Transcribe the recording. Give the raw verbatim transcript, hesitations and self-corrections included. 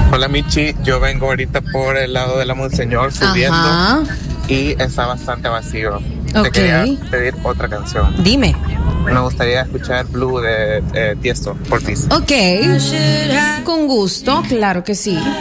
Hola Michi, yo vengo ahorita por el lado de la Monseñor subiendo. Ajá. Y está bastante vacío. Te Ok. quería pedir otra canción. Dime. Me gustaría escuchar Blue de eh, Tiesto, por ti. Ok. Con gusto, claro que sí.